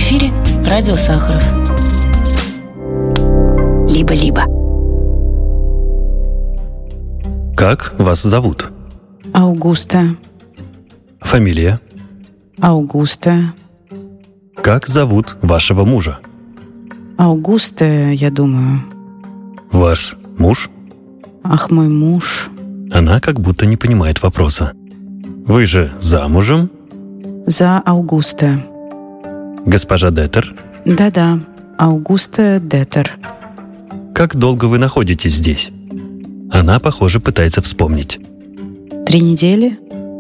эфире радио Сахаров. Либо-либо. Как вас зовут? Аугуста. Фамилия? Аугуста. Как зовут вашего мужа? Аугуста, я думаю. Ваш муж? Ах, мой муж. Она как будто не понимает вопроса. Вы же замужем? За Аугуста. Госпожа Детер? Да-да, Аугуста Детер. Как долго вы находитесь здесь? Она, похоже, пытается вспомнить. 3 недели?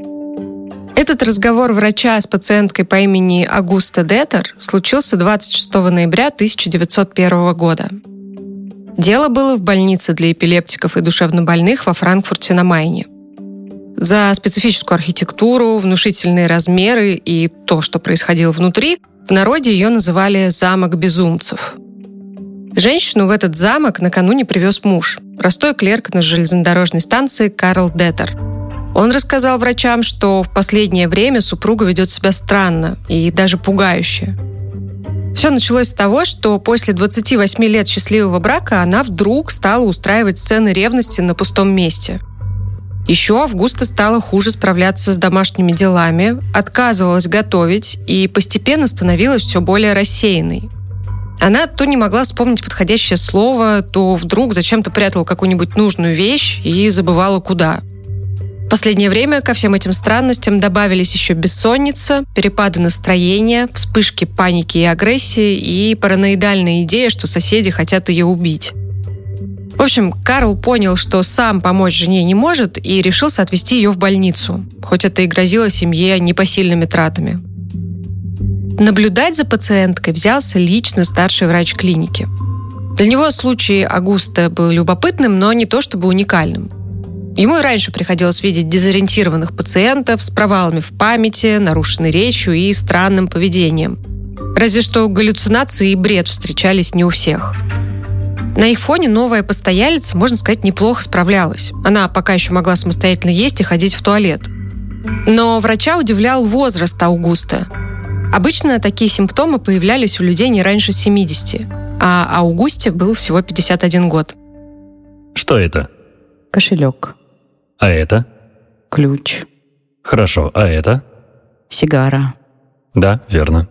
Этот разговор врача с пациенткой по имени Аугуста Детер случился 26 ноября 1901 года. Дело было в больнице для эпилептиков и душевнобольных во Франкфурте на Майне. За специфическую архитектуру, внушительные размеры и то, что происходило внутри, в народе ее называли «замок безумцев». Женщину в этот замок накануне привез муж, простой клерк на железнодорожной станции Карл Детер. Он рассказал врачам, что в последнее время супруга ведет себя странно и даже пугающе. Все началось с того, что после 28 лет счастливого брака она вдруг стала устраивать сцены ревности на пустом месте. Еще Аугуста стала хуже справляться с домашними делами, отказывалась готовить и постепенно становилась все более рассеянной. Она то не могла вспомнить подходящее слово, то вдруг зачем-то прятала какую-нибудь нужную вещь и забывала куда. В последнее время ко всем этим странностям добавились еще бессонница, перепады настроения, вспышки паники и агрессии и параноидальная идея, что соседи хотят ее убить. В общем, Карл понял, что сам помочь жене не может, и решился отвезти ее в больницу, хоть это и грозило семье непосильными тратами. Наблюдать за пациенткой взялся лично старший врач клиники. Для него случай Аугусты был любопытным, но не то чтобы уникальным. Ему и раньше приходилось видеть дезориентированных пациентов с провалами в памяти, нарушенной речью и странным поведением. Разве что галлюцинации и бред встречались не у всех. На их фоне новая постоялица, можно сказать, неплохо справлялась. Она пока еще могла самостоятельно есть и ходить в туалет. Но врача удивлял возраст Аугусты. Обычно такие симптомы появлялись у людей не раньше 70, а Аугусте был всего 51 год. Что это? Кошелек. А это? Ключ. Хорошо, а это? Сигара. Да, верно.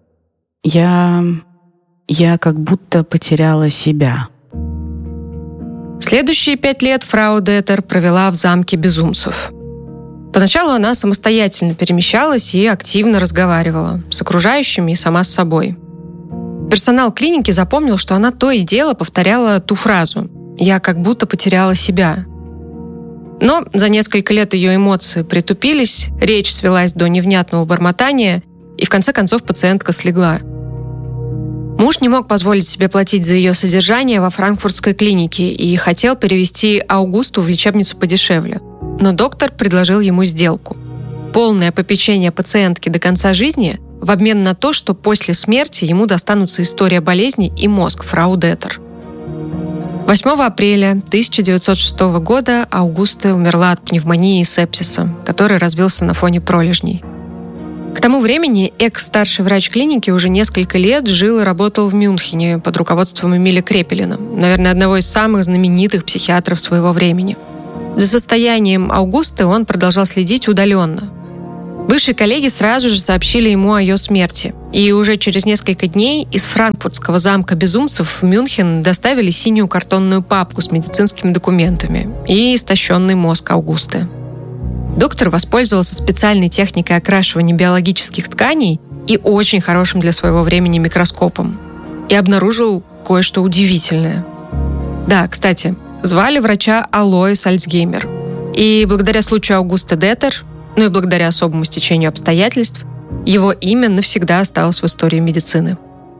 Я как будто потеряла себя. Следующие 5 лет фрау Детер провела в замке безумцев. Поначалу она самостоятельно перемещалась и активно разговаривала с окружающими и сама с собой. Персонал клиники запомнил, что она то и дело повторяла ту фразу «я как будто потеряла себя». Но за несколько лет ее эмоции притупились, речь свелась до невнятного бормотания, и в конце концов пациентка слегла. Муж не мог позволить себе платить за ее содержание во франкфуртской клинике и хотел перевести Аугусту в лечебницу подешевле. Но доктор предложил ему сделку. Полное попечение пациентки до конца жизни в обмен на то, что после смерти ему достанутся история болезни и мозг фрау Детер. 8 апреля 1906 года Аугуста умерла от пневмонии и сепсиса, который развился на фоне пролежней. К тому времени экс-старший врач клиники уже несколько лет жил и работал в Мюнхене под руководством Эмиля Крепелина, наверное, одного из самых знаменитых психиатров своего времени. За состоянием Аугусты он продолжал следить удаленно. Бывшие коллеги сразу же сообщили ему о ее смерти, и уже через несколько дней из франкфуртского замка безумцев в Мюнхен доставили синюю картонную папку с медицинскими документами и истощенный мозг Аугусты. Доктор воспользовался специальной техникой окрашивания биологических тканей и очень хорошим для своего времени микроскопом и обнаружил кое-что удивительное. Да, кстати, звали врача Алоис Альцгеймер. И благодаря случаю Аугусты Детер, ну и благодаря особому стечению обстоятельств, его имя навсегда осталось в истории медицины.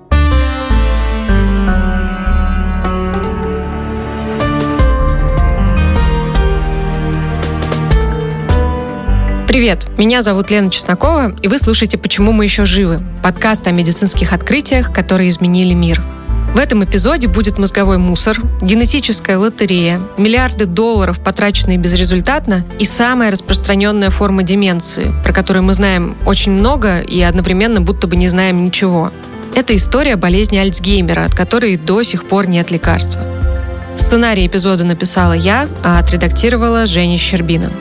Привет, меня зовут Лена Чеснокова, и вы слушаете «Почему мы еще живы?» – подкаст о медицинских открытиях, которые изменили мир. В этом эпизоде будет мозговой мусор, генетическая лотерея, миллиарды долларов, потраченные безрезультатно, и самая распространенная форма деменции, про которую мы знаем очень много и одновременно будто бы не знаем ничего. Это история болезни Альцгеймера, от которой до сих пор нет лекарства. Сценарий эпизода написала я, а отредактировала Женя Щербина.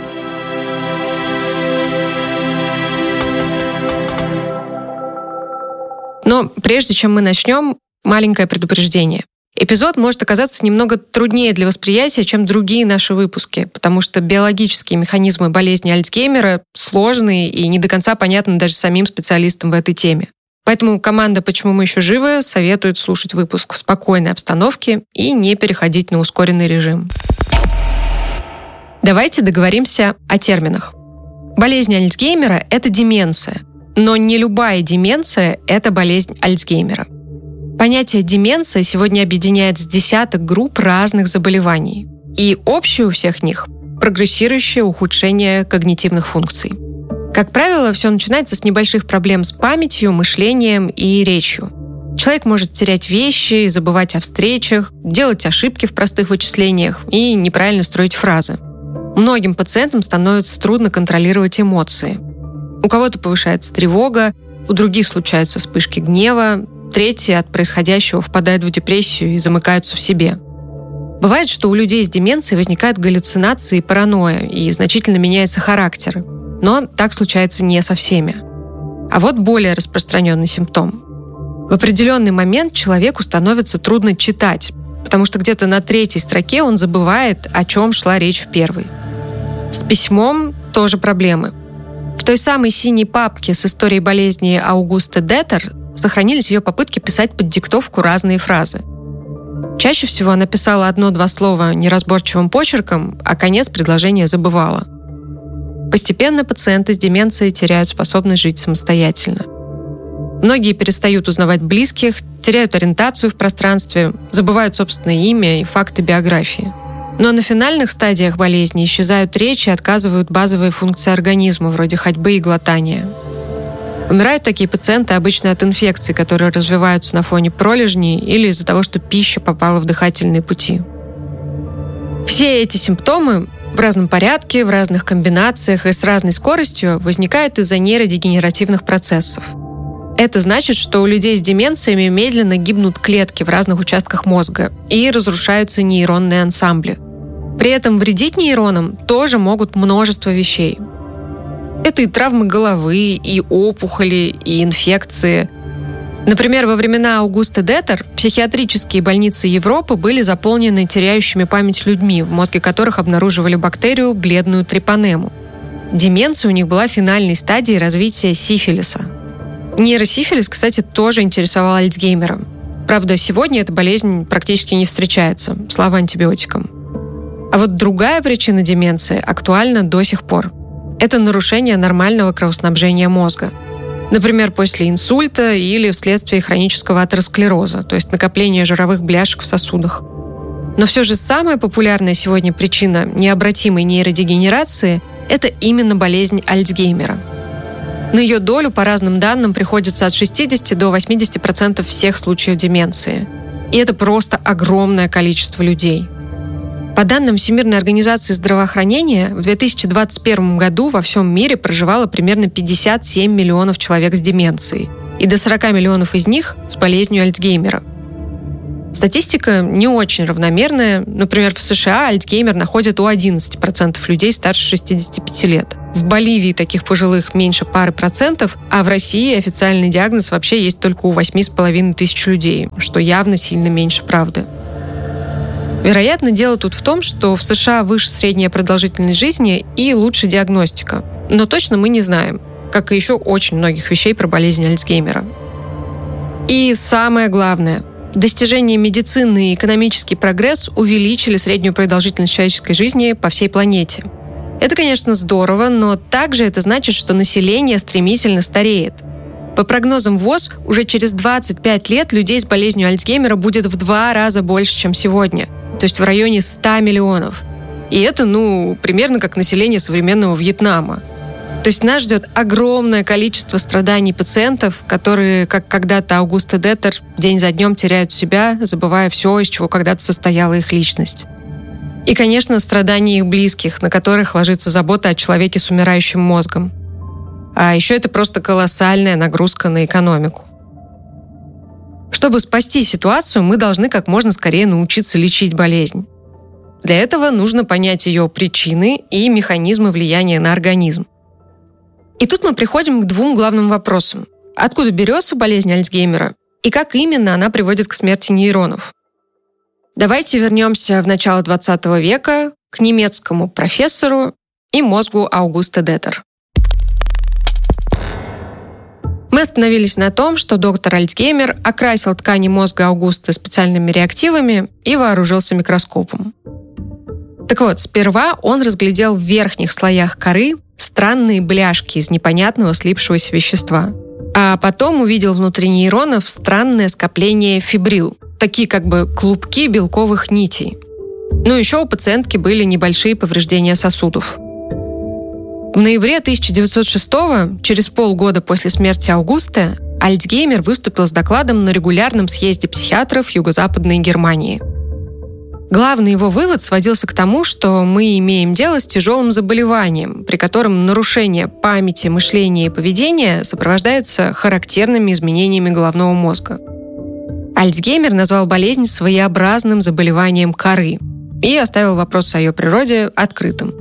Но прежде чем мы начнем, маленькое предупреждение. Эпизод может оказаться немного труднее для восприятия, чем другие наши выпуски, потому что биологические механизмы болезни Альцгеймера сложные и не до конца понятны даже самим специалистам в этой теме. Поэтому команда «Почему мы еще живы» советует слушать выпуск в спокойной обстановке и не переходить на ускоренный режим. Давайте договоримся о терминах. Болезнь Альцгеймера – это деменция, но не любая деменция – это болезнь Альцгеймера. Понятие деменция сегодня объединяет с десяток групп разных заболеваний. И общее у всех них – прогрессирующее ухудшение когнитивных функций. Как правило, все начинается с небольших проблем с памятью, мышлением и речью. Человек может терять вещи, забывать о встречах, делать ошибки в простых вычислениях и неправильно строить фразы. Многим пациентам становится трудно контролировать эмоции. У кого-то повышается тревога, у других случаются вспышки гнева, третьи от происходящего впадают в депрессию и замыкаются в себе. Бывает, что у людей с деменцией возникают галлюцинации и паранойя, и значительно меняется характер. Но так случается не со всеми. А вот более распространенный симптом. В определенный момент человеку становится трудно читать, потому что где-то на третьей строке он забывает, о чем шла речь в первой. С письмом тоже проблемы. В той самой синей папке с историей болезни Аугусты Детер сохранились ее попытки писать под диктовку разные фразы. Чаще всего она писала одно-два слова неразборчивым почерком, а конец предложения забывала. Постепенно пациенты с деменцией теряют способность жить самостоятельно. Многие перестают узнавать близких, теряют ориентацию в пространстве, забывают собственное имя и факты биографии. Но на финальных стадиях болезни исчезают речь и отказывают базовые функции организма, вроде ходьбы и глотания. Умирают такие пациенты обычно от инфекций, которые развиваются на фоне пролежней или из-за того, что пища попала в дыхательные пути. Все эти симптомы в разном порядке, в разных комбинациях и с разной скоростью возникают из-за нейродегенеративных процессов. Это значит, что у людей с деменциями медленно гибнут клетки в разных участках мозга и разрушаются нейронные ансамбли. При этом вредить нейронам тоже могут множество вещей. Это и травмы головы, и опухоли, и инфекции. Например, во времена Аугусты Детер психиатрические больницы Европы были заполнены теряющими память людьми, в мозге которых обнаруживали бактерию бледную трипанему. Деменция у них была финальной стадией развития сифилиса. Нейросифилис, кстати, тоже интересовал Альцгеймера. Правда, сегодня эта болезнь практически не встречается, слава антибиотикам. А вот другая причина деменции актуальна до сих пор. Это нарушение нормального кровоснабжения мозга. Например, после инсульта или вследствие хронического атеросклероза, то есть накопления жировых бляшек в сосудах. Но все же самая популярная сегодня причина необратимой нейродегенерации – это именно болезнь Альцгеймера. На ее долю, по разным данным, приходится от 60 до 80% всех случаев деменции. И это просто огромное количество людей. По данным Всемирной организации здравоохранения, в 2021 году во всем мире проживало примерно 57 миллионов человек с деменцией, и до 40 миллионов из них с болезнью Альцгеймера. Статистика не очень равномерная. Например, в США Альцгеймер находят у 11% людей старше 65 лет. В Боливии таких пожилых меньше пары процентов, а в России официальный диагноз вообще есть только у 8,5 тысяч людей, что явно сильно меньше правды. Вероятно, дело тут в том, что в США выше средняя продолжительность жизни и лучше диагностика. Но точно мы не знаем, как и еще очень многих вещей про болезнь Альцгеймера. И самое главное, достижения медицины и экономический прогресс увеличили среднюю продолжительность человеческой жизни по всей планете. Это, конечно, здорово, но также это значит, что население стремительно стареет. По прогнозам ВОЗ, уже через 25 лет людей с болезнью Альцгеймера будет в 2 раза больше, чем сегодня. То есть в районе 100 миллионов. И это, примерно как население современного Вьетнама. То есть нас ждет огромное количество страданий пациентов, которые, как когда-то Аугусты Детер, день за днем теряют себя, забывая все, из чего когда-то состояла их личность. И, конечно, страдания их близких, на которых ложится забота о человеке с умирающим мозгом. А еще это просто колоссальная нагрузка на экономику. Чтобы спасти ситуацию, мы должны как можно скорее научиться лечить болезнь. Для этого нужно понять ее причины и механизмы влияния на организм. И тут мы приходим к двум главным вопросам. Откуда берется болезнь Альцгеймера и как именно она приводит к смерти нейронов? Давайте вернемся в начало 20 века к немецкому профессору и мозгу Аугуста Детер. Мы остановились на том, что доктор Альцгеймер окрасил ткани мозга Аугуста специальными реактивами и вооружился микроскопом. Так вот, сперва он разглядел в верхних слоях коры странные бляшки из непонятного слипшегося вещества, а потом увидел внутри нейронов странное скопление фибрил, такие как бы клубки белковых нитей. Ну, еще у пациентки были небольшие повреждения сосудов. В ноябре 1906-го, через полгода после смерти Аугуста, Альцгеймер выступил с докладом на регулярном съезде психиатров Юго-Западной Германии. Главный его вывод сводился к тому, что мы имеем дело с тяжелым заболеванием, при котором нарушение памяти, мышления и поведения сопровождается характерными изменениями головного мозга. Альцгеймер назвал болезнь своеобразным заболеванием коры и оставил вопрос о ее природе открытым.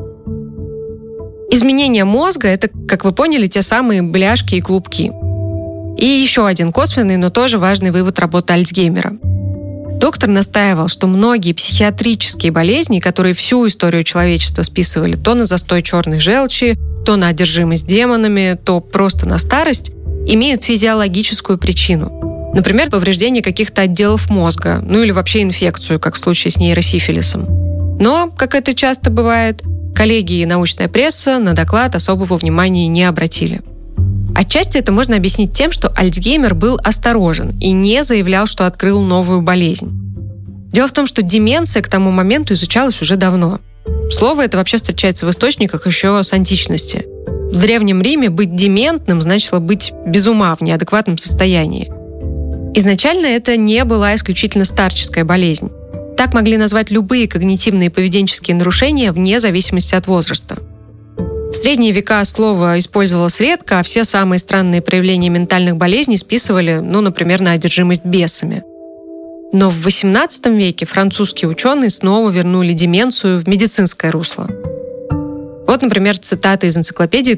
Изменения мозга – это, как вы поняли, те самые бляшки и клубки. И еще один косвенный, но тоже важный вывод работы Альцгеймера. Доктор настаивал, что многие психиатрические болезни, которые всю историю человечества списывали то на застой черной желчи, то на одержимость демонами, то просто на старость, имеют физиологическую причину. Например, повреждение каких-то отделов мозга, ну или вообще инфекцию, как в случае с нейросифилисом. Но, как это часто бывает, коллеги и научная пресса на доклад особого внимания не обратили. Отчасти это можно объяснить тем, что Альцгеймер был осторожен и не заявлял, что открыл новую болезнь. Дело в том, что деменция к тому моменту изучалась уже давно. Слово это вообще встречается в источниках еще с античности. В Древнем Риме быть дементным значило быть без ума в неадекватном состоянии. Изначально это не была исключительно старческая болезнь. Так могли назвать любые когнитивные и поведенческие нарушения вне зависимости от возраста. В средние века слово использовалось редко, а все самые странные проявления ментальных болезней списывали, например, на одержимость бесами. Но в XVIII веке французские ученые снова вернули деменцию в медицинское русло. Вот, например, цитата из энциклопедии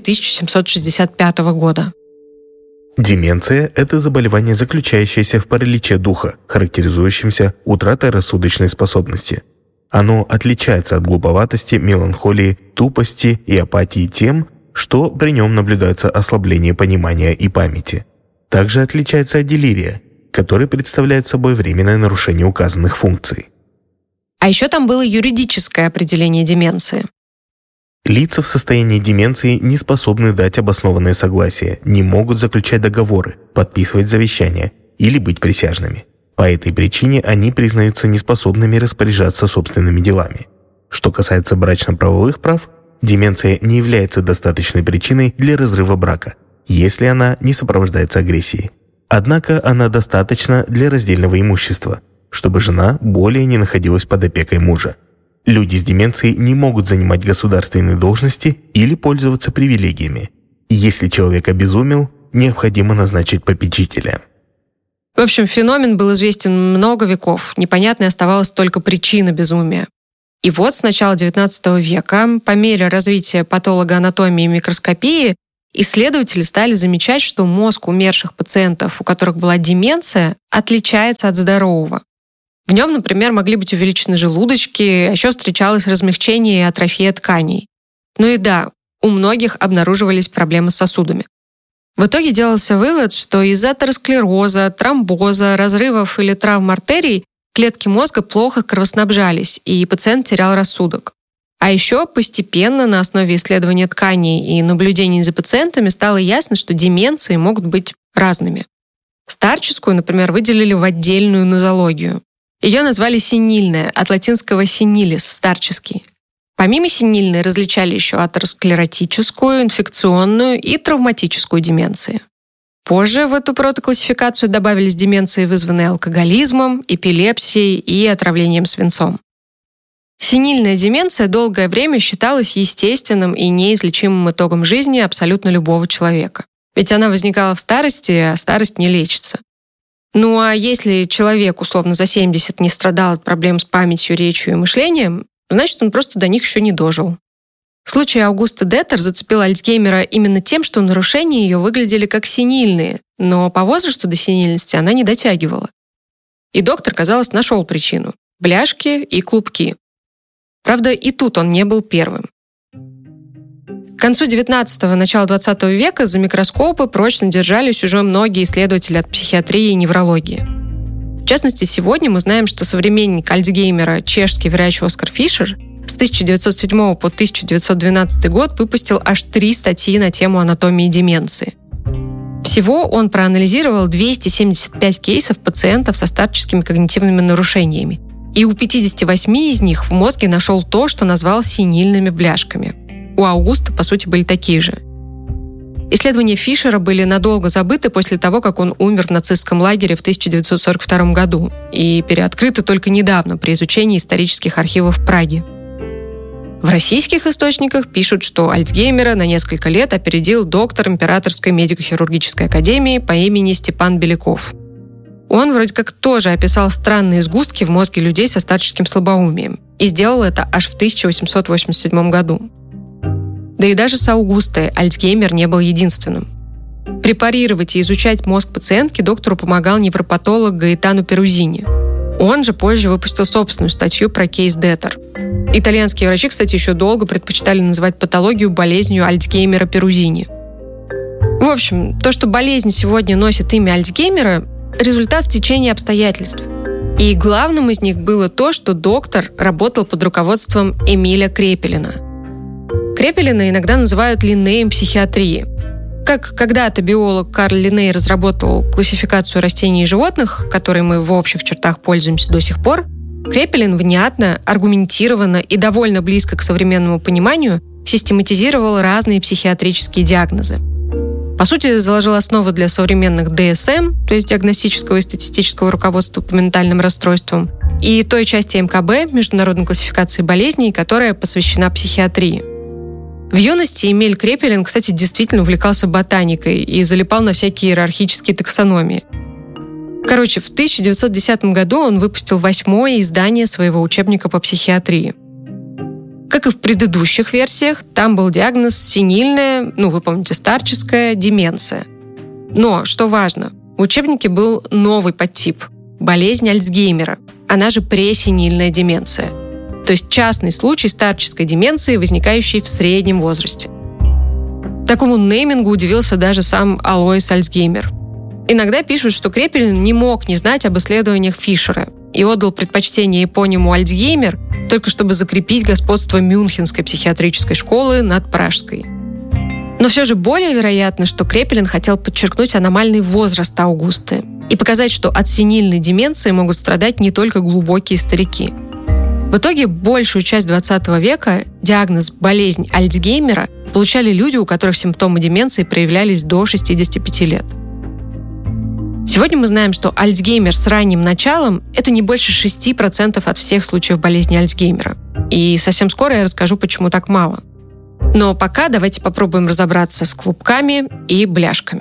1765 года. Деменция – это заболевание, заключающееся в параличе духа, характеризующемся утратой рассудочной способности. Оно отличается от глуповатости, меланхолии, тупости и апатии тем, что при нем наблюдается ослабление понимания и памяти. Также отличается от делирия, который представляет собой временное нарушение указанных функций. А еще там было юридическое определение деменции. Лица в состоянии деменции не способны дать обоснованное согласие, не могут заключать договоры, подписывать завещания или быть присяжными. По этой причине они признаются неспособными распоряжаться собственными делами. Что касается брачно-правовых прав, деменция не является достаточной причиной для разрыва брака, если она не сопровождается агрессией. Однако она достаточна для раздельного имущества, чтобы жена более не находилась под опекой мужа. Люди с деменцией не могут занимать государственные должности или пользоваться привилегиями. Если человек обезумел, необходимо назначить попечителя. В общем, феномен был известен много веков. Непонятной оставалась только причина безумия. И вот с начала XIX века, по мере развития патологоанатомии и микроскопии, исследователи стали замечать, что мозг умерших пациентов, у которых была деменция, отличается от здорового. В нем, например, могли быть увеличены желудочки, а еще встречалось размягчение и атрофия тканей. Ну и да, у многих обнаруживались проблемы с сосудами. В итоге делался вывод, что из-за атеросклероза, тромбоза, разрывов или травм артерий клетки мозга плохо кровоснабжались, и пациент терял рассудок. А еще постепенно на основе исследования тканей и наблюдений за пациентами стало ясно, что деменции могут быть разными. Старческую, например, выделили в отдельную нозологию. Ее назвали сенильная, от латинского senilis – старческий. Помимо сенильной различали еще атеросклеротическую, инфекционную и травматическую деменции. Позже в эту протоклассификацию добавились деменции, вызванные алкоголизмом, эпилепсией и отравлением свинцом. Сенильная деменция долгое время считалась естественным и неизлечимым итогом жизни абсолютно любого человека. Ведь она возникала в старости, а старость не лечится. Ну а если человек, условно, за 70 не страдал от проблем с памятью, речью и мышлением, значит, он просто до них еще не дожил. Случай Аугусты Детер зацепил Альцгеймера именно тем, что нарушения ее выглядели как сенильные, но по возрасту до сенильности она не дотягивала. И доктор, казалось, нашел причину – бляшки и клубки. Правда, и тут он не был первым. К концу 19-го, начала 20 века за микроскопы прочно держались уже многие исследователи от психиатрии и неврологии. В частности, сегодня мы знаем, что современник Альцгеймера, чешский врач Оскар Фишер, с 1907 по 1912 год выпустил аж 3 статьи на тему анатомии деменции. Всего он проанализировал 275 кейсов пациентов со старческими когнитивными нарушениями. И у 58 из них в мозге нашел то, что назвал сенильными бляшками. У Аугусты, по сути, были такие же. Исследования Фишера были надолго забыты после того, как он умер в нацистском лагере в 1942 году и переоткрыты только недавно при изучении исторических архивов Праги. В российских источниках пишут, что Альцгеймера на несколько лет опередил доктор Императорской медико-хирургической академии по имени Степан Беляков. Он вроде как тоже описал странные сгустки в мозге людей со старческим слабоумием и сделал это аж в 1887 году. Да и даже с Аугустой Альцгеймер не был единственным. Препарировать и изучать мозг пациентки доктору помогал невропатолог Гаэтано Перузини. Он же позже выпустил собственную статью про кейс Детер. Итальянские врачи, кстати, еще долго предпочитали называть патологию болезнью Альцгеймера Перузини. В общем, то, что болезнь сегодня носит имя Альцгеймера, результат стечения обстоятельств. И главным из них было то, что доктор работал под руководством Эмиля Крепелина. Крепелина иногда называют Линнеем психиатрии. Как когда-то биолог Карл Линней разработал классификацию растений и животных, которой мы в общих чертах пользуемся до сих пор, Крепелин внятно, аргументированно и довольно близко к современному пониманию систематизировал разные психиатрические диагнозы. По сути, заложил основы для современных ДСМ, то есть диагностического и статистического руководства по ментальным расстройствам, и той части МКБ, международной классификации болезней, которая посвящена психиатрии. В юности Эмиль Крепелин, кстати, действительно увлекался ботаникой и залипал на всякие иерархические таксономии. Короче, в 1910 году он выпустил 8-е издание своего учебника по психиатрии. Как и в предыдущих версиях, там был диагноз сенильная, вы помните, старческая деменция. Но, что важно, в учебнике был новый подтип – болезнь Альцгеймера, она же пресенильная деменция. То есть частный случай старческой деменции, возникающей в среднем возрасте. Такому неймингу удивился даже сам Алоис Альцгеймер. Иногда пишут, что Крепелин не мог не знать об исследованиях Фишера и отдал предпочтение эпониму Альцгеймер только чтобы закрепить господство Мюнхенской психиатрической школы над Пражской. Но все же более вероятно, что Крепелин хотел подчеркнуть аномальный возраст Аугусты и показать, что от сенильной деменции могут страдать не только глубокие старики. В итоге большую часть 20 века диагноз «болезнь Альцгеймера» получали люди, у которых симптомы деменции проявлялись до 65 лет. Сегодня мы знаем, что Альцгеймер с ранним началом – это не больше 6% от всех случаев болезни Альцгеймера. И совсем скоро я расскажу, почему так мало. Но пока давайте попробуем разобраться с клубками и бляшками.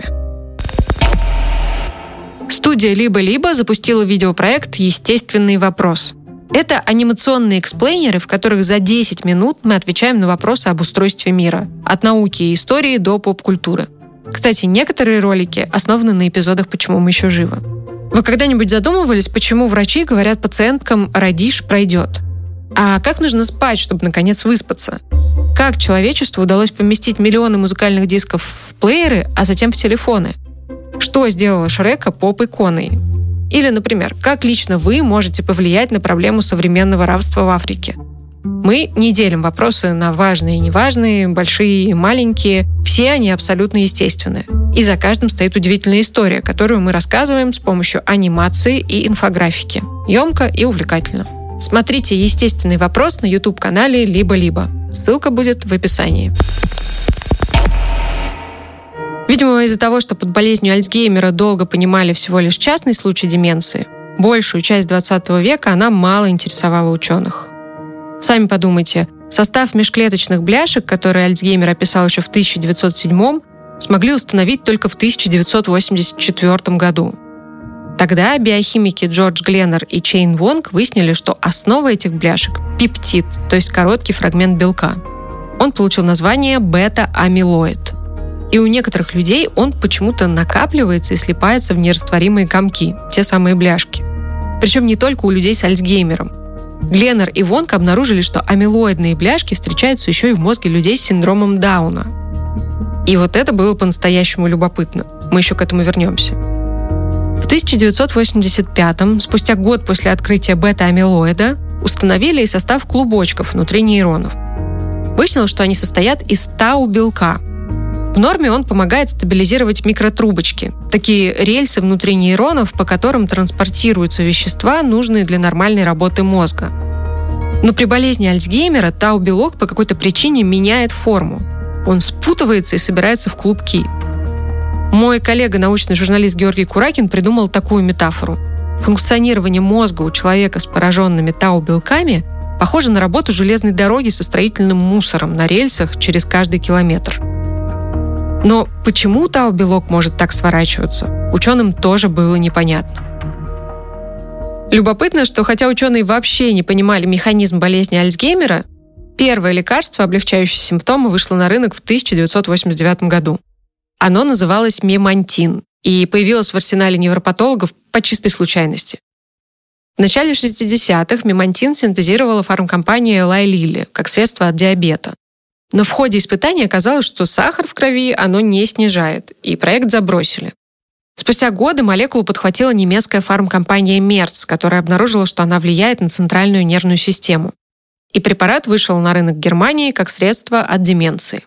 Студия «Либо-либо» запустила видеопроект «Естественный вопрос». Это анимационные эксплейнеры, в которых за 10 минут мы отвечаем на вопросы об устройстве мира, от науки и истории до поп-культуры. Кстати, некоторые ролики основаны на эпизодах «Почему мы еще живы». Вы когда-нибудь задумывались, почему врачи говорят пациенткам «родишь, пройдет»? А как нужно спать, чтобы наконец выспаться? Как человечеству удалось поместить миллионы музыкальных дисков в плееры, а затем в телефоны? Что сделало Шрека поп-иконой? Или, например, как лично вы можете повлиять на проблему современного рабства в Африке? Мы не делим вопросы на важные и неважные, большие и маленькие. Все они абсолютно естественны. И за каждым стоит удивительная история, которую мы рассказываем с помощью анимации и инфографики. Емко и увлекательно. Смотрите «Естественный вопрос» на YouTube-канале «Либо-либо». Ссылка будет в описании. Видимо, из-за того, что под болезнью Альцгеймера долго понимали всего лишь частный случай деменции, большую часть 20 века она мало интересовала ученых. Сами подумайте, состав межклеточных бляшек, которые Альцгеймер описал еще в 1907-м, смогли установить только в 1984 году. Тогда биохимики Джордж Гленнер и Чейн Вонг выяснили, что основа этих бляшек – пептид, то есть короткий фрагмент белка. Он получил название бета-амилоид. И у некоторых людей он почему-то накапливается и слипается в нерастворимые комки, те самые бляшки. Причем не только у людей с Альцгеймером. Гленнер и Вонг обнаружили, что амилоидные бляшки встречаются еще и в мозге людей с синдромом Дауна. И вот это было по-настоящему любопытно. Мы еще к этому вернемся. В 1985-м, спустя год после открытия бета-амилоида, установили и состав клубочков внутри нейронов. Выяснилось, что они состоят из тау-белка. В норме он помогает стабилизировать микротрубочки, такие рельсы внутри нейронов, по которым транспортируются вещества, нужные для нормальной работы мозга. Но при болезни Альцгеймера тау-белок по какой-то причине меняет форму. Он спутывается и собирается в клубки. Мой коллега, научный журналист Георгий Куракин, придумал такую метафору. Функционирование мозга у человека с пораженными тау-белками похоже на работу железной дороги со строительным мусором на рельсах через каждый километр. Но почему тау-белок может так сворачиваться, ученым тоже было непонятно. Любопытно, что хотя ученые вообще не понимали механизм болезни Альцгеймера, первое лекарство, облегчающее симптомы, вышло на рынок в 1989 году. Оно называлось мемантин и появилось в арсенале невропатологов по чистой случайности. В начале 60-х мемантин синтезировала фармкомпания Eli Lilly как средство от диабета. Но в ходе испытаний оказалось, что сахар в крови оно не снижает, и проект забросили. Спустя годы молекулу подхватила немецкая фармкомпания Merz, которая обнаружила, что она влияет на центральную нервную систему. И препарат вышел на рынок Германии как средство от деменции.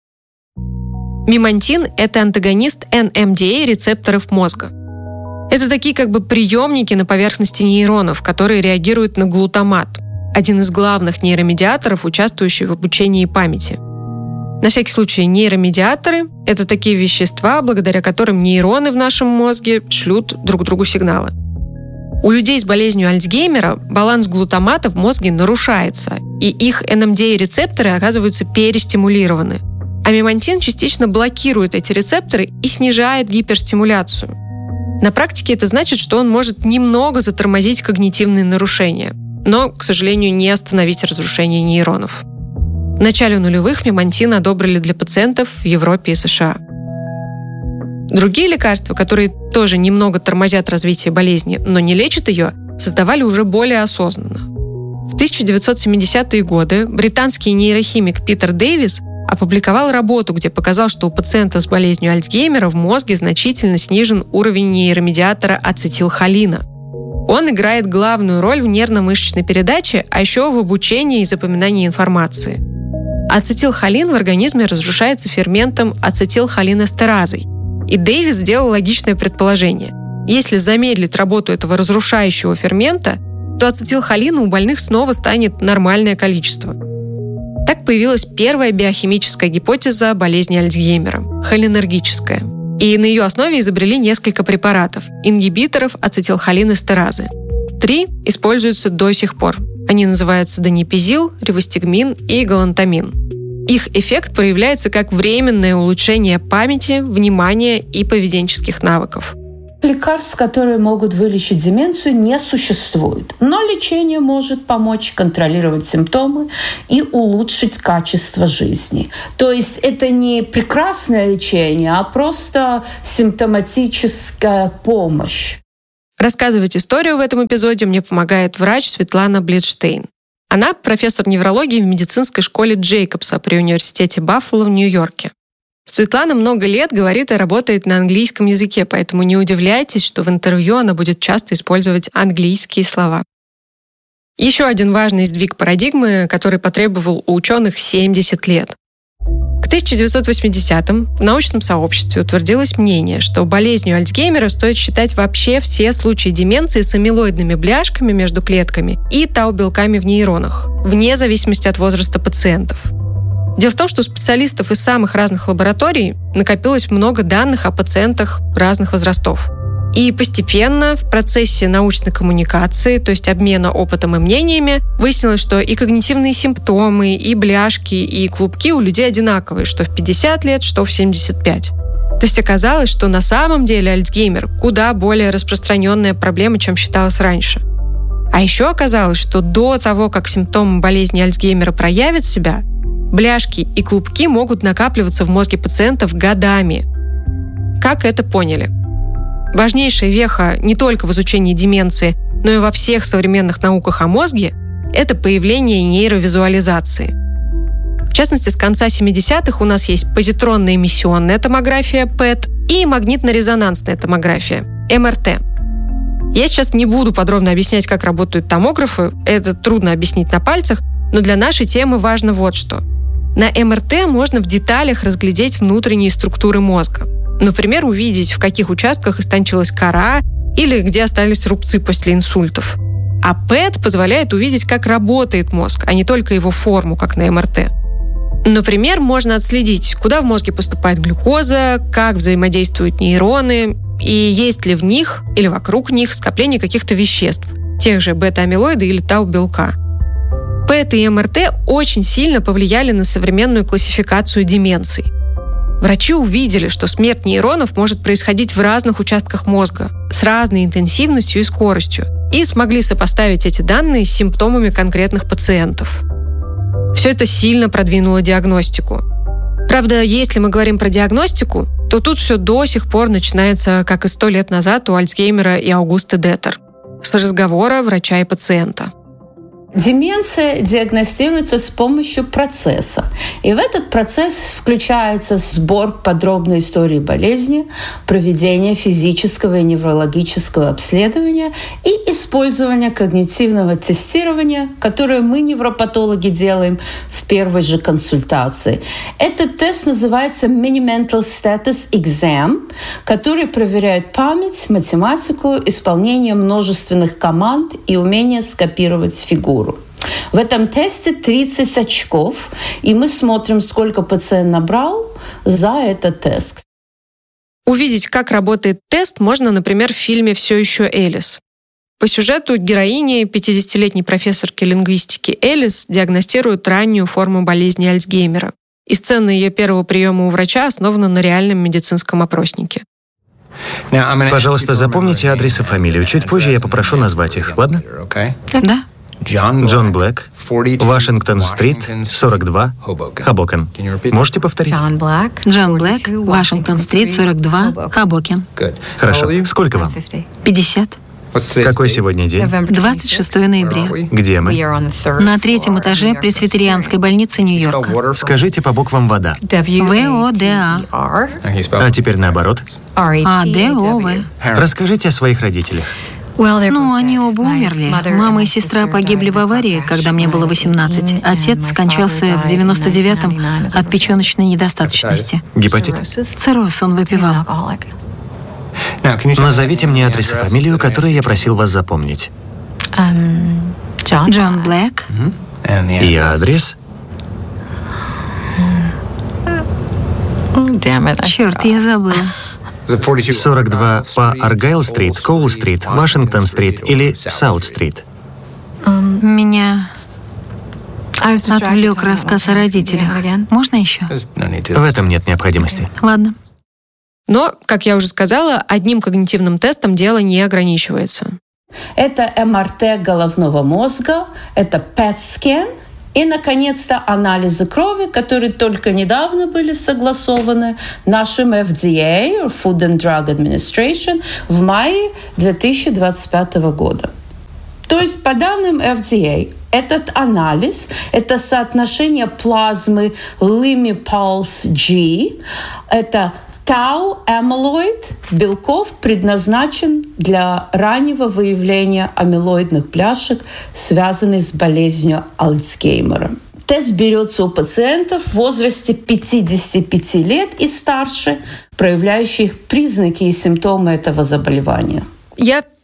Мемантин – это антагонист NMDA рецепторов мозга. Это такие как бы приемники на поверхности нейронов, которые реагируют на глутамат, один из главных нейромедиаторов, участвующих в обучении памяти. На всякий случай, нейромедиаторы – это такие вещества, благодаря которым нейроны в нашем мозге шлют друг другу сигналы. У людей с болезнью Альцгеймера баланс глутамата в мозге нарушается, и их NMDA-рецепторы оказываются перестимулированы. А мемантин частично блокирует эти рецепторы и снижает гиперстимуляцию. На практике это значит, что он может немного затормозить когнитивные нарушения, но, к сожалению, не остановить разрушение нейронов. В начале нулевых мемантин одобрили для пациентов в Европе и США. Другие лекарства, которые тоже немного тормозят развитие болезни, но не лечат ее, создавали уже более осознанно. В 1970-е годы британский нейрохимик Питер Дэвис опубликовал работу, где показал, что у пациента с болезнью Альцгеймера в мозге значительно снижен уровень нейромедиатора ацетилхолина. Он играет главную роль в нервно-мышечной передаче, а еще в обучении и запоминании информации. Ацетилхолин в организме разрушается ферментом ацетилхолинэстеразой. И Дэвис сделал логичное предположение. Если замедлить работу этого разрушающего фермента, то ацетилхолина у больных снова станет нормальное количество. Так появилась первая биохимическая гипотеза болезни Альцгеймера – холинергическая. И на ее основе изобрели несколько препаратов – ингибиторов ацетилхолинэстеразы. 3 используются до сих пор. Они называются донепизил, ривастигмин и галантамин. Их эффект проявляется как временное улучшение памяти, внимания и поведенческих навыков. Лекарств, которые могут вылечить деменцию, не существует. Но лечение может помочь контролировать симптомы и улучшить качество жизни. То есть это не прекрасное лечение, а просто симптоматическая помощь. Рассказывать историю в этом эпизоде мне помогает врач Светлана Блитштейн. Она профессор неврологии в медицинской школе Джейкобса при университете Баффало в Нью-Йорке. Светлана много лет говорит и работает на английском языке, поэтому не удивляйтесь, что в интервью она будет часто использовать английские слова. Еще один важный сдвиг парадигмы, который потребовал у ученых 70 лет. К 1980-м в научном сообществе утвердилось мнение, что болезнью Альцгеймера стоит считать вообще все случаи деменции с амилоидными бляшками между клетками и тау-белками в нейронах, вне зависимости от возраста пациентов. Дело в том, что у специалистов из самых разных лабораторий накопилось много данных о пациентах разных возрастов. И постепенно в процессе научной коммуникации, то есть обмена опытом и мнениями, выяснилось, что и когнитивные симптомы, и бляшки, и клубки у людей одинаковые, что в 50 лет, что в 75. То есть оказалось, что на самом деле Альцгеймер куда более распространенная проблема, чем считалось раньше. А еще оказалось, что до того, как симптомы болезни Альцгеймера проявят себя, бляшки и клубки могут накапливаться в мозге пациентов годами. Как это поняли? Важнейшая веха не только в изучении деменции, но и во всех современных науках о мозге – это появление нейровизуализации. В частности, с конца 70-х у нас есть позитронно-эмиссионная томография, ПЭТ, и магнитно-резонансная томография, МРТ. Я сейчас не буду подробно объяснять, как работают томографы, это трудно объяснить на пальцах, но для нашей темы важно вот что. На МРТ можно в деталях разглядеть внутренние структуры мозга. Например, увидеть, в каких участках истончилась кора или где остались рубцы после инсультов. А ПЭТ позволяет увидеть, как работает мозг, а не только его форму, как на МРТ. Например, можно отследить, куда в мозге поступает глюкоза, как взаимодействуют нейроны, и есть ли в них или вокруг них скопление каких-то веществ, тех же бета-амилоида или тау-белка. ПЭТ и МРТ очень сильно повлияли на современную классификацию деменций. Врачи увидели, что смерть нейронов может происходить в разных участках мозга с разной интенсивностью и скоростью, и смогли сопоставить эти данные с симптомами конкретных пациентов. Все это сильно продвинуло диагностику. Правда, если мы говорим про диагностику, то тут все до сих пор начинается, как и 100 лет назад у Альцгеймера и Аугусты Детер, с разговора врача и пациента. Деменция диагностируется с помощью процесса. И в этот процесс включается сбор подробной истории болезни, проведение физического и неврологического обследования и использование когнитивного тестирования, которое мы, невропатологи, делаем в первой же консультации. Этот тест называется Mini-Mental Status Exam, который проверяет память, математику, исполнение множественных команд и умение скопировать фигуру. В этом тесте 30 очков, и мы смотрим, сколько пациент набрал за этот тест. Увидеть, как работает тест, можно, например, в фильме «Все еще Элис». По сюжету героини, 50-летней профессорки лингвистики Элис, диагностируют раннюю форму болезни Альцгеймера. И сцена ее первого приема у врача основана на реальном медицинском опроснике. Пожалуйста, запомните адрес и фамилию. Чуть позже я попрошу назвать их, ладно? Да. Джон Блэк, Вашингтон-стрит, 42, Хобокен. Можете повторить? Джон Блэк, Вашингтон-стрит, 42, Хобокен. Хорошо. Сколько вам? 50. Какой сегодня день? 26 ноября. Где мы? На 3-м этаже Пресвитерианской больницы Нью-Йорка. Скажите по буквам вода. ВОДА. А теперь наоборот. АДОВ. Расскажите о своих родителях. Ну, они оба умерли. Мама и сестра погибли в аварии, когда мне было 18. Отец скончался в 99-м от печёночной недостаточности. Гепатит? Цирроз он выпивал. Назовите мне адрес и фамилию, которые я просил вас запомнить. Джон Блэк. И адрес? Черт, я забыла. 42 по Аргайл-стрит, Коул-стрит, Вашингтон-стрит или Саут-стрит. Меня отвлек рассказ о родителях. Можно еще? В этом нет необходимости. Ладно. Но, как я уже сказала, одним когнитивным тестом дело не ограничивается. Это МРТ головного мозга, это PET-скан и, наконец-то, анализы крови, которые только недавно были согласованы нашим FDA, Food and Drug Administration, в мае 2025 года. То есть, по данным FDA, этот анализ – это соотношение плазмы Limi-Pulse-G, это тау-амилоид белков предназначен для раннего выявления амилоидных бляшек, связанных с болезнью Альцгеймера. Тест берется у пациентов в возрасте 55 лет и старше, проявляющих признаки и симптомы этого заболевания. Я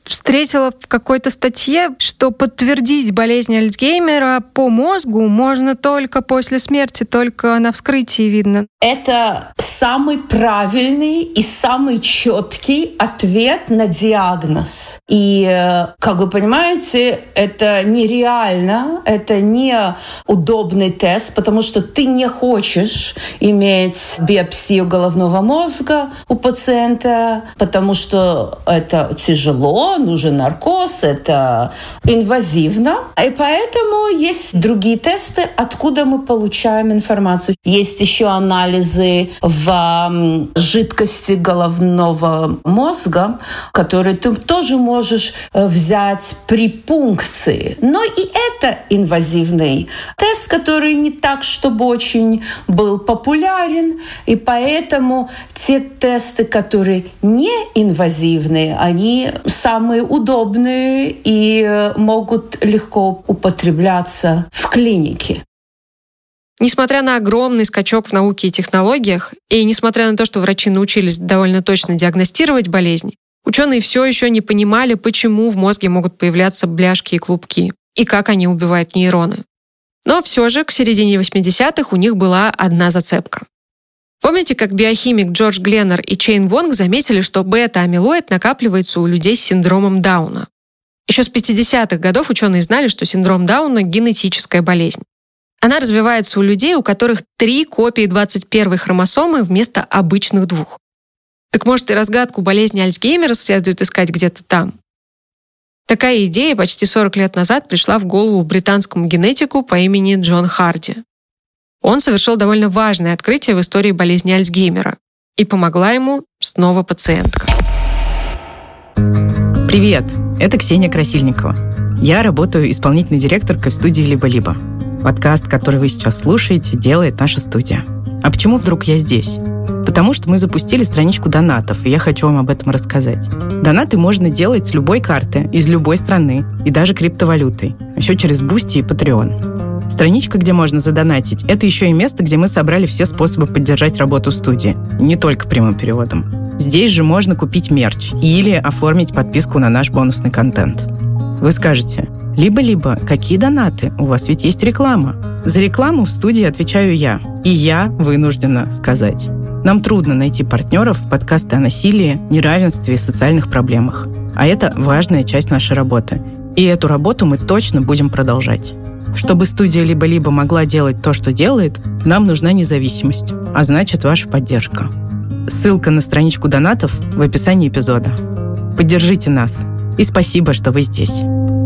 встретила в какой-то статье, что подтвердить болезнь Альцгеймера по мозгу можно только после смерти, только на вскрытии видно. Это самый правильный и самый четкий ответ на диагноз. И, как вы понимаете, это нереально, это не удобный тест, потому что ты не хочешь иметь биопсию головного мозга у пациента, потому что это тяжело, нужен наркоз, это инвазивно. И поэтому есть другие тесты, откуда мы получаем информацию. Есть еще анализы в жидкости головного мозга, которые ты тоже можешь взять при пункции. Но и это инвазивный тест, который не так, чтобы очень был популярен. И поэтому те тесты, которые не инвазивные, они самые удобные и могут легко употребляться в клинике. Несмотря на огромный скачок в науке и технологиях, и несмотря на то, что врачи научились довольно точно диагностировать болезни, ученые все еще не понимали, почему в мозге могут появляться бляшки и клубки, и как они убивают нейроны. Но все же к середине 80-х у них была одна зацепка. Помните, как биохимик Джордж Гленнер и Чейн Вонг заметили, что бета-амилоид накапливается у людей с синдромом Дауна? Еще с 50-х годов ученые знали, что синдром Дауна – генетическая болезнь. Она развивается у людей, у которых 3 копии 21-й хромосомы вместо обычных 2. Так может, и разгадку болезни Альцгеймера следует искать где-то там? Такая идея почти 40 лет назад пришла в голову британскому генетику по имени Джон Харди. Он совершил довольно важное открытие в истории болезни Альцгеймера, и помогла ему снова пациентка. Привет, это Ксения Красильникова. Я работаю исполнительной директоркой в студии «Либо-либо». Подкаст, который вы сейчас слушаете, делает наша студия. А почему вдруг я здесь? Потому что мы запустили страничку донатов, и я хочу вам об этом рассказать. Донаты можно делать с любой карты, из любой страны, и даже криптовалютой. Еще через Boosty и Patreon. Страничка, где можно задонатить, это еще и место, где мы собрали все способы поддержать работу студии, не только прямым переводом. Здесь же можно купить мерч или оформить подписку на наш бонусный контент. Вы скажете: либо-либо, какие донаты? У вас ведь есть реклама. За рекламу в студии отвечаю я. И я вынуждена сказать: нам трудно найти партнеров в подкасты о насилии, неравенстве и социальных проблемах. А это важная часть нашей работы. И эту работу мы точно будем продолжать. Чтобы студия «Либо-либо» могла делать то, что делает, нам нужна независимость, а значит, ваша поддержка. Ссылка на страничку донатов в описании эпизода. Поддержите нас. И спасибо, что вы здесь.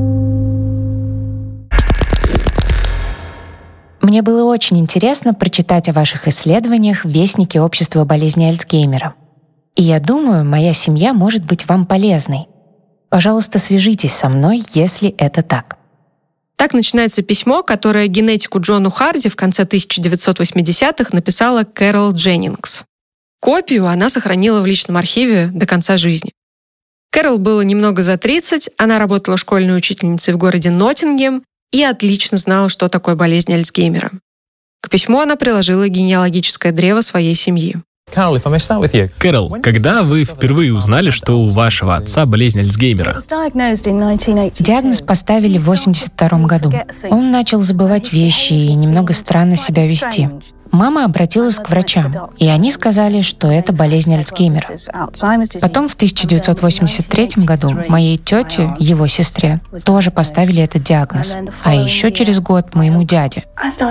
Мне было очень интересно прочитать о ваших исследованиях в Вестнике общества болезни Альцгеймера. И я думаю, моя семья может быть вам полезной. Пожалуйста, свяжитесь со мной, если это так. Так начинается письмо, которое генетику Джону Харди в конце 1980-х написала Кэрол Дженнингс. Копию она сохранила в личном архиве до конца жизни. Кэрол было немного за 30, она работала школьной учительницей в городе Ноттингем и отлично знала, что такое болезнь Альцгеймера. К письму она приложила генеалогическое древо своей семьи. Кэрол, когда вы впервые узнали, что у вашего отца болезнь Альцгеймера? Диагноз поставили в 1982 году. Он начал забывать вещи и немного странно себя вести. Мама обратилась к врачам, и они сказали, что это болезнь Альцгеймера. Потом в 1983 году моей тете, его сестре, тоже поставили этот диагноз. А еще через год моему дяде.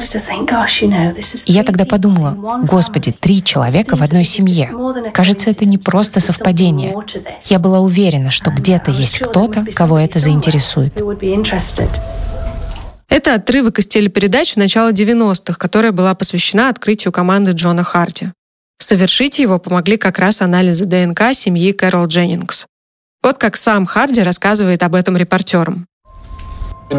И я тогда подумала: Господи, 3 человека в одной семье. Кажется, это не просто совпадение. Я была уверена, что где-то есть кто-то, кого это заинтересует. Это отрывок из телепередачи начала 90-х, которая была посвящена открытию команды Джона Харди. Совершить его помогли как раз анализы ДНК семьи Кэрол Дженнингс. Вот как сам Харди рассказывает об этом репортерам. В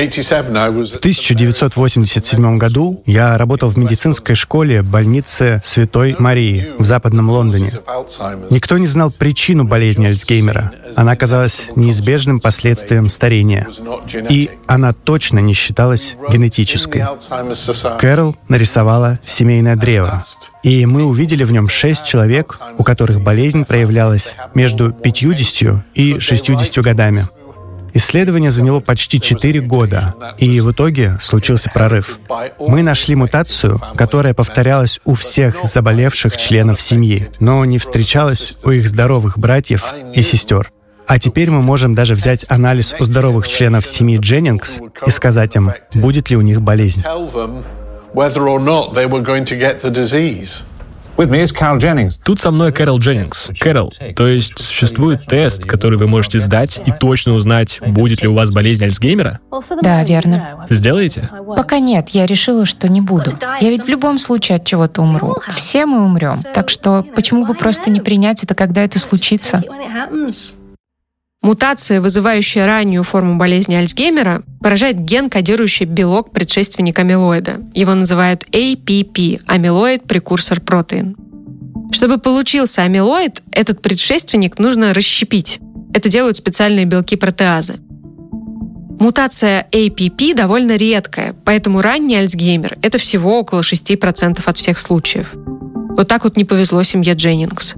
1987 году я работал в медицинской школе больницы Святой Марии в Западном Лондоне. Никто не знал причину болезни Альцгеймера. Она оказалась неизбежным последствием старения. И она точно не считалась генетической. Кэрол нарисовала семейное древо. И мы увидели в нем 6 человек, у которых болезнь проявлялась между 50 и 60 годами. Исследование заняло почти 4 года, и в итоге случился прорыв. Мы нашли мутацию, которая повторялась у всех заболевших членов семьи, но не встречалась у их здоровых братьев и сестер. А теперь мы можем даже взять анализ у здоровых членов семьи Дженнингс и сказать им, будет ли у них болезнь. Тут со мной Кэрол Дженнингс. Кэрол, то есть существует тест, который вы можете сдать и точно узнать, будет ли у вас болезнь Альцгеймера? Да, верно. Сделаете? Пока нет, я решила, что не буду. Я ведь в любом случае от чего-то умру. Все мы умрем. Так что почему бы просто не принять это, когда это случится? Мутация, вызывающая раннюю форму болезни Альцгеймера, поражает ген, кодирующий белок предшественник амилоида. Его называют APP – амилоид-прекурсор-протеин. Чтобы получился амилоид, этот предшественник нужно расщепить. Это делают специальные белки-протеазы. Мутация APP довольно редкая, поэтому ранний Альцгеймер – это всего около 6% от всех случаев. Вот так вот не повезло семье Дженнингс.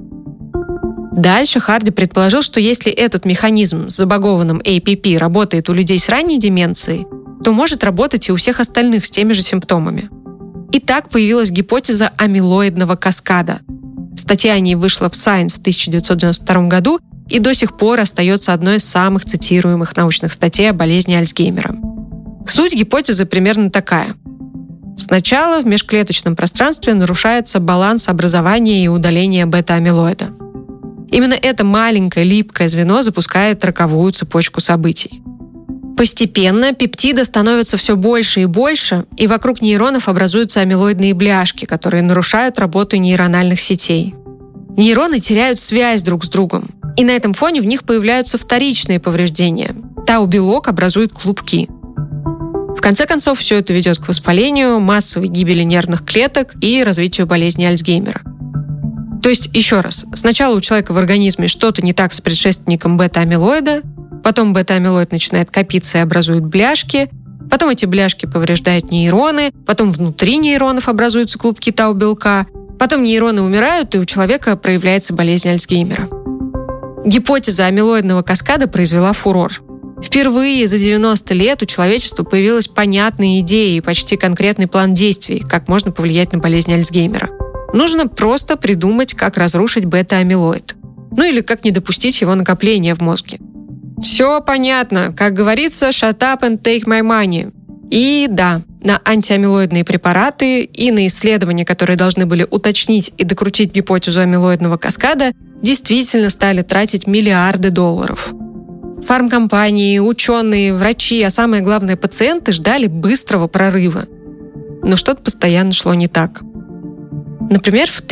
Дальше Харди предположил, что если этот механизм с забагованным APP работает у людей с ранней деменцией, то может работать и у всех остальных с теми же симптомами. И так появилась гипотеза амилоидного каскада. Статья о ней вышла в Science в 1992 году и до сих пор остается одной из самых цитируемых научных статей о болезни Альцгеймера. Суть гипотезы примерно такая. Сначала в межклеточном пространстве нарушается баланс образования и удаления бета-амилоида. Именно это маленькое липкое звено запускает роковую цепочку событий. Постепенно пептида становится все больше и больше, и вокруг нейронов образуются амилоидные бляшки, которые нарушают работу нейрональных сетей. Нейроны теряют связь друг с другом, и на этом фоне в них появляются вторичные повреждения. Тау-белок образует клубки. В конце концов, все это ведет к воспалению, массовой гибели нервных клеток и развитию болезни Альцгеймера. То есть, еще раз, сначала у человека в организме что-то не так с предшественником бета-амилоида, потом бета-амилоид начинает копиться и образует бляшки, потом эти бляшки повреждают нейроны, потом внутри нейронов образуются клубки тау-белка, потом нейроны умирают, и у человека проявляется болезнь Альцгеймера. Гипотеза амилоидного каскада произвела фурор. Впервые за 90 лет у человечества появилась понятная идея и почти конкретный план действий, как можно повлиять на болезнь Альцгеймера. Нужно просто придумать, как разрушить бета-амилоид. Ну или как не допустить его накопления в мозге. Все понятно. Как говорится, shut up and take my money. И да, на антиамилоидные препараты и на исследования, которые должны были уточнить и докрутить гипотезу амилоидного каскада, действительно стали тратить миллиарды долларов. Фармкомпании, ученые, врачи, а самое главное, пациенты ждали быстрого прорыва. Но что-то постоянно шло не так. Например, в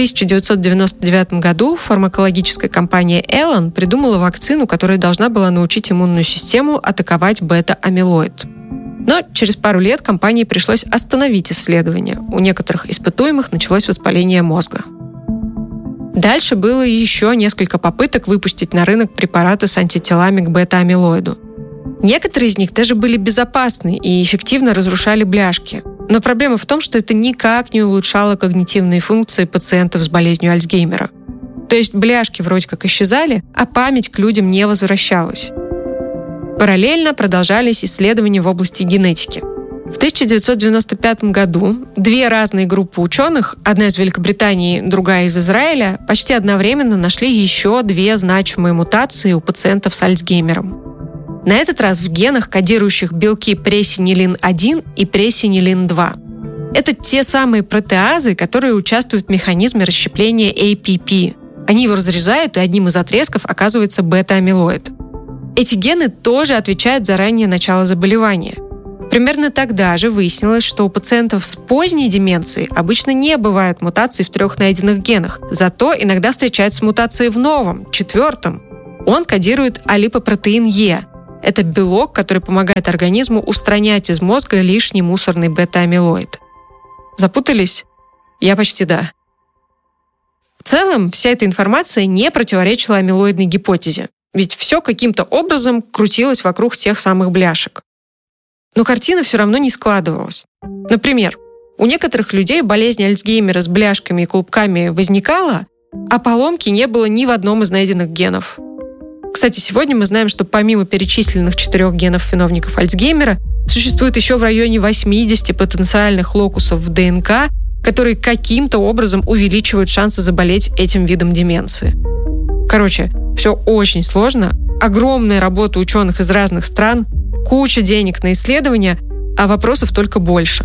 1999 году фармакологическая компания Elan придумала вакцину, которая должна была научить иммунную систему атаковать бета-амилоид. Но через пару лет компании пришлось остановить исследования. У некоторых испытуемых началось воспаление мозга. Дальше было еще несколько попыток выпустить на рынок препараты с антителами к бета-амилоиду. Некоторые из них даже были безопасны и эффективно разрушали бляшки. Но проблема в том, что это никак не улучшало когнитивные функции пациентов с болезнью Альцгеймера. То есть бляшки вроде как исчезали, а память к людям не возвращалась. Параллельно продолжались исследования в области генетики. В 1995 году 2 разные группы ученых, одна из Великобритании, другая из Израиля, почти одновременно нашли еще 2 значимые мутации у пациентов с Альцгеймером. На этот раз в генах, кодирующих белки пресинилин-1 и пресинилин-2. Это те самые протеазы, которые участвуют в механизме расщепления APP. Они его разрезают, и одним из отрезков оказывается бета-амилоид. Эти гены тоже отвечают за раннее начало заболевания. Примерно тогда же выяснилось, что у пациентов с поздней деменцией обычно не бывает мутаций в 3 найденных генах, зато иногда встречаются мутации в новом, 4. Он кодирует алипопротеин Е. Это белок, который помогает организму устранять из мозга лишний мусорный бета-амилоид. Запутались? Я почти да. В целом, вся эта информация не противоречила амилоидной гипотезе, ведь все каким-то образом крутилось вокруг тех самых бляшек. Но картина все равно не складывалась. Например, у некоторых людей болезнь Альцгеймера с бляшками и клубками возникала, а поломки не было ни в одном из найденных генов. Кстати, сегодня мы знаем, что помимо перечисленных 4 генов виновников Альцгеймера, существует еще в районе 80 потенциальных локусов в ДНК, которые каким-то образом увеличивают шансы заболеть этим видом деменции. Короче, все очень сложно, огромная работа ученых из разных стран, куча денег на исследования, а вопросов только больше.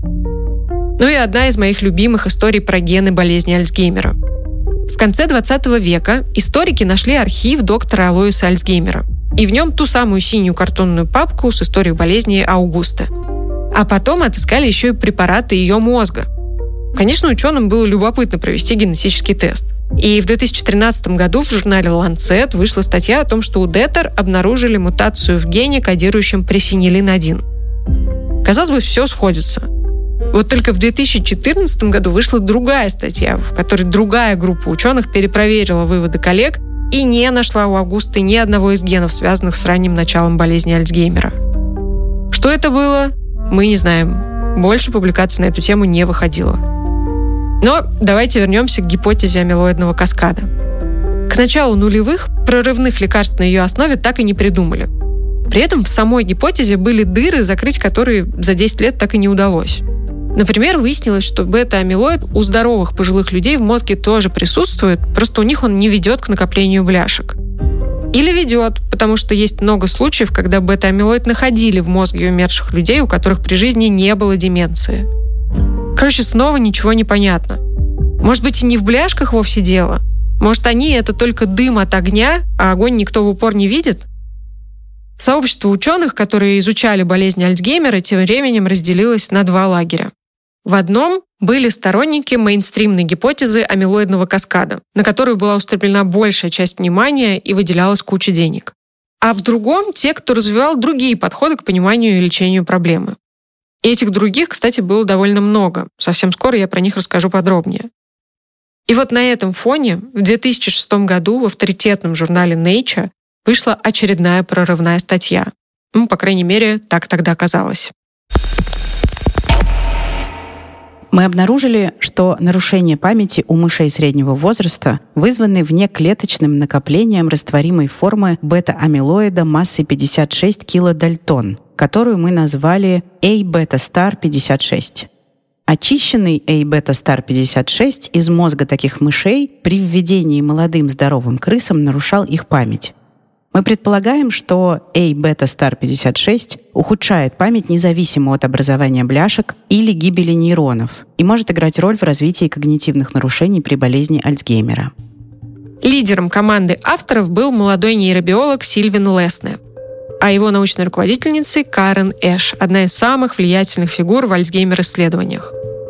Ну и одна из моих любимых историй про гены болезни Альцгеймера. В конце 20 века историки нашли архив доктора Алоиса Альцгеймера, и в нем ту самую синюю картонную папку с историей болезни Аугусты. А потом отыскали еще и препараты ее мозга. Конечно, ученым было любопытно провести генетический тест. И в 2013 году в журнале Lancet вышла статья о том, что у Детер обнаружили мутацию в гене, кодирующем пресинилин-1. Казалось бы, все сходится. Вот только в 2014 году вышла другая статья, в которой другая группа ученых перепроверила выводы коллег и не нашла у Аугусты ни одного из генов, связанных с ранним началом болезни Альцгеймера. Что это было, мы не знаем. Больше публикаций на эту тему не выходило. Но давайте вернемся к гипотезе амилоидного каскада. К началу нулевых прорывных лекарств на ее основе так и не придумали. При этом в самой гипотезе были дыры, закрыть которые за 10 лет так и не удалось. Например, выяснилось, что бета-амилоид у здоровых пожилых людей в мозге тоже присутствует, просто у них он не ведет к накоплению бляшек. Или ведет, потому что есть много случаев, когда бета-амилоид находили в мозге умерших людей, у которых при жизни не было деменции. Короче, снова ничего не понятно. Может быть, и не в бляшках вовсе дело? Может, они — это только дым от огня, а огонь никто в упор не видит? Сообщество ученых, которые изучали болезнь Альцгеймера, тем временем разделилось на 2 лагеря. В одном были сторонники мейнстримной гипотезы амилоидного каскада, на которую была устремлена большая часть внимания и выделялась куча денег. А в другом — те, кто развивал другие подходы к пониманию и лечению проблемы. И этих других, кстати, было довольно много. Совсем скоро я про них расскажу подробнее. И вот на этом фоне в 2006 году в авторитетном журнале Nature вышла очередная прорывная статья. Ну, по крайней мере, так тогда казалось. Мы обнаружили, что нарушения памяти у мышей среднего возраста вызваны внеклеточным накоплением растворимой формы бета-амилоида массой 56 килодальтон, которую мы назвали A-beta-star56. Очищенный A-beta-star56 из мозга таких мышей при введении молодым здоровым крысам нарушал их память. Мы предполагаем, что A-beta-star56 ухудшает память независимо от образования бляшек или гибели нейронов и может играть роль в развитии когнитивных нарушений при болезни Альцгеймера. Лидером команды авторов был молодой нейробиолог Сильвин Лесне, а его научной руководительницей Карен Эш, одна из самых влиятельных фигур в Альцгеймер-исследованиях.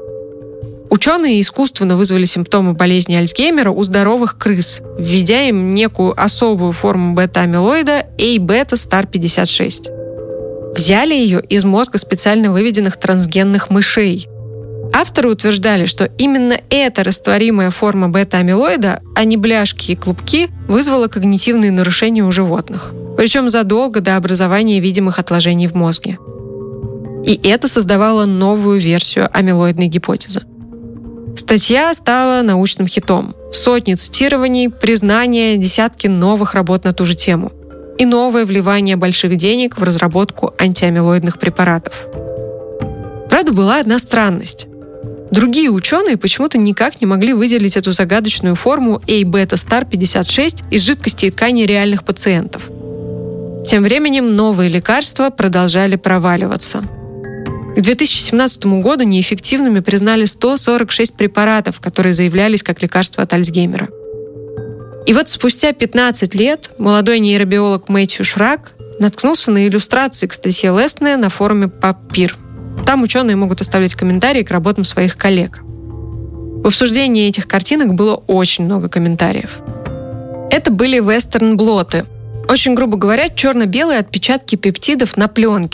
Ученые искусственно вызвали симптомы болезни Альцгеймера у здоровых крыс, введя им некую особую форму бета-амилоида A-beta-star56. Взяли ее из мозга специально выведенных трансгенных мышей. Авторы утверждали, что именно эта растворимая форма бета-амилоида, а не бляшки и клубки, вызвала когнитивные нарушения у животных, причем задолго до образования видимых отложений в мозге. И это создавало новую версию амилоидной гипотезы. Статья стала научным хитом. Сотни цитирований, признания, десятки новых работ на ту же тему. И новое вливание больших денег в разработку антиамилоидных препаратов. Правда, была одна странность. Другие ученые почему-то никак не могли выделить эту загадочную форму A-beta-star56 из жидкости и тканей реальных пациентов. Тем временем новые лекарства продолжали проваливаться. К 2017 году неэффективными признали 146 препаратов, которые заявлялись как лекарства от Альцгеймера. И вот спустя 15 лет молодой нейробиолог Мэтью Шрак наткнулся на иллюстрации к статье Лесне на форуме PubPeer. Там ученые могут оставлять комментарии к работам своих коллег. В обсуждении этих картинок было очень много комментариев. Это были вестерн-блоты. Очень грубо говоря, черно-белые отпечатки пептидов на пленке.